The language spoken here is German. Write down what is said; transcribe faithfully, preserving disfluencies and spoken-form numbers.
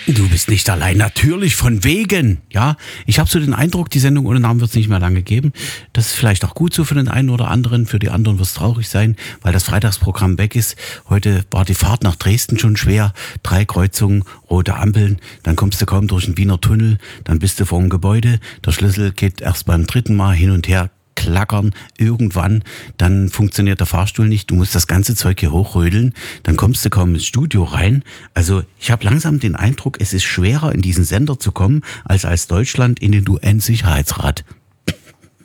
Du bist nicht allein, natürlich, von wegen. Ja, ich habe so den Eindruck, die Sendung ohne Namen wird es nicht mehr lange geben. Das ist vielleicht auch gut so für den einen oder anderen, für die anderen wird es traurig sein, weil das Freitagsprogramm weg ist. Heute war die Fahrt nach Dresden schon schwer. Drei Kreuzungen, rote Ampeln, dann kommst du kaum durch den Wiener Tunnel, dann bist du vor dem Gebäude. Der Schlüssel geht erst beim dritten Mal hin und her klackern, irgendwann, dann funktioniert der Fahrstuhl nicht, du musst das ganze Zeug hier hochrödeln, dann kommst du kaum ins Studio rein. Also ich habe langsam den Eindruck, es ist schwerer in diesen Sender zu kommen, als als Deutschland in den U N-Sicherheitsrat.